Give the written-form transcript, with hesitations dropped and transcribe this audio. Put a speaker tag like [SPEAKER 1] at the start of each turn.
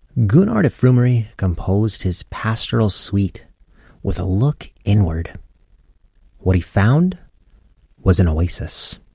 [SPEAKER 1] Gunnar de Frumery composed his pastoral suite with a look inward. What he found was an oasis.